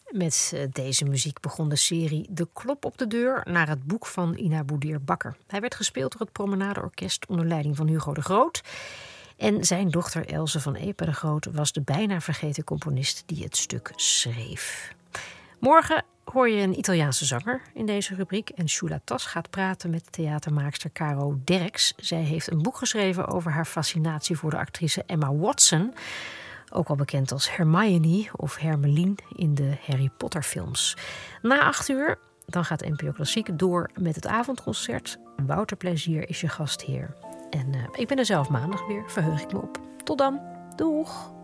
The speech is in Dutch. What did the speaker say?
Met deze muziek begon de serie De Klop op de Deur naar het boek van Ina Boedir-Bakker. Hij werd gespeeld door het Promenadeorkest onder leiding van Hugo de Groot. En zijn dochter Else van Epe de Groot was de bijna vergeten componist die het stuk schreef. Morgen hoor je een Italiaanse zanger in deze rubriek. En Shula Tas gaat praten met theatermaakster Caro Derks. Zij heeft een boek geschreven over haar fascinatie voor de actrice Emma Watson. Ook al bekend als Hermione of Hermeline in de Harry Potter films. Na 8:00 dan gaat NPO Klassiek door met het avondconcert. Wouter Plezier is je gastheer. En ik ben er zelf maandag weer, verheug ik me op. Tot dan, doeg!